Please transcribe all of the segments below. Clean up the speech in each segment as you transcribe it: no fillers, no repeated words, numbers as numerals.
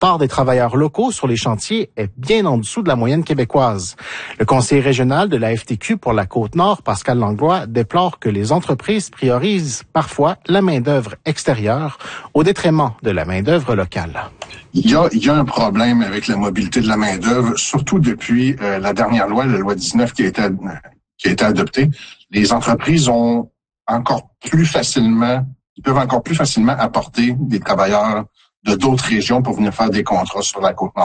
part des travailleurs locaux sur les chantiers est bien en dessous de la moyenne québécoise. Le conseiller régional de la FTQ pour la Côte-Nord, Pascal Langlois, déplore que les entreprises priorisent parfois la main-d'œuvre extérieure au détriment de la main-d'œuvre locale. Il y a un problème avec la mobilité de la main-d'œuvre, surtout depuis la dernière loi, la loi 19 qui a été adoptée. Les entreprises peuvent encore plus facilement apporter des travailleurs de d'autres régions pour venir faire des contrats sur la Côte-Nord.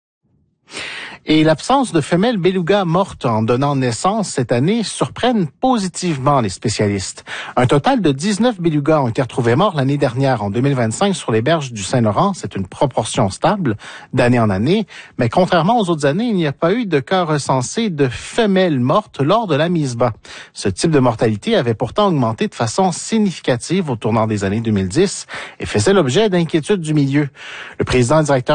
Et l'absence de femelles belugas mortes en donnant naissance cette année surprennent positivement les spécialistes. Un total de 19 belugas ont été retrouvés morts l'année dernière, en 2025, sur les berges du Saint-Laurent. C'est une proportion stable d'année en année. Mais contrairement aux autres années, il n'y a pas eu de cas recensés de femelles mortes lors de la mise bas. Ce type de mortalité avait pourtant augmenté de façon significative au tournant des années 2010 et faisait l'objet d'inquiétudes du milieu. Le président directeur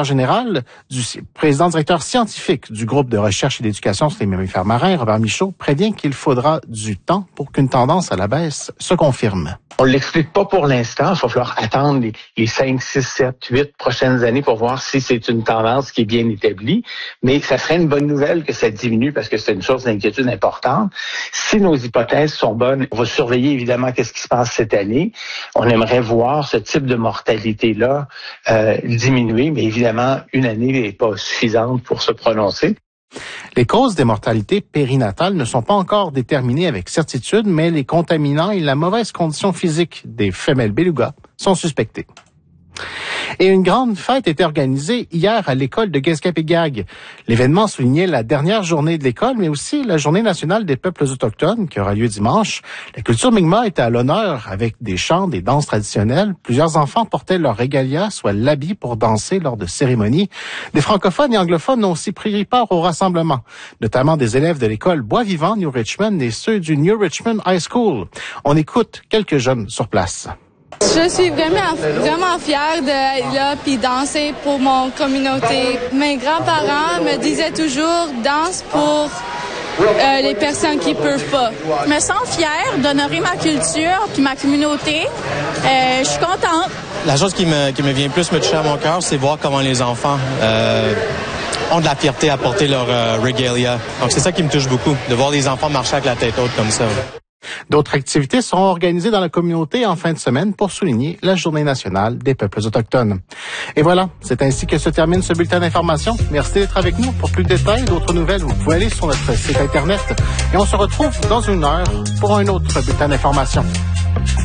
scientifique du groupe de recherche et d'éducation sur les mammifères marins, Robert Michaud, prévient qu'il faudra du temps pour qu'une tendance à la baisse se confirme. On l'explique pas pour l'instant. Il va falloir attendre les 5, 6, 7, 8 prochaines années pour voir si c'est une tendance qui est bien établie. Mais ça serait une bonne nouvelle que ça diminue parce que c'est une source d'inquiétude importante. Si nos hypothèses sont bonnes, on va surveiller évidemment qu'est-ce qui se passe cette année. On aimerait voir ce type de mortalité-là diminuer, mais évidemment, une année n'est pas suffisante pour se prononcer. Les causes des mortalités périnatales ne sont pas encore déterminées avec certitude, mais les contaminants et la mauvaise condition physique des femelles belugas sont suspectés. Et une grande fête était organisée hier à l'école de Guescapégag. L'événement soulignait la dernière journée de l'école, mais aussi la journée nationale des peuples autochtones qui aura lieu dimanche. La culture Mi'kmaq était à l'honneur avec des chants, des danses traditionnelles. Plusieurs enfants portaient leur régalia, soit l'habit pour danser lors de cérémonies. Des francophones et anglophones ont aussi pris part au rassemblement, notamment des élèves de l'école Bois-Vivant New Richmond et ceux du New Richmond High School. On écoute quelques jeunes sur place. Je suis vraiment fière d'être là puis danser pour mon communauté. Mes grands-parents me disaient toujours danse pour les personnes qui peuvent pas. Je me sens fière d'honorer ma culture puis ma communauté. Je suis contente. La chose qui me vient plus me toucher à mon cœur, c'est voir comment les enfants ont de la fierté à porter leur regalia. Donc c'est ça qui me touche beaucoup, de voir les enfants marcher avec la tête haute comme ça. D'autres activités seront organisées dans la communauté en fin de semaine pour souligner la Journée nationale des peuples autochtones. Et voilà, c'est ainsi que se termine ce bulletin d'information. Merci d'être avec nous. Pour plus de détails, d'autres nouvelles, vous pouvez aller sur notre site Internet. Et on se retrouve dans une heure pour un autre bulletin d'information.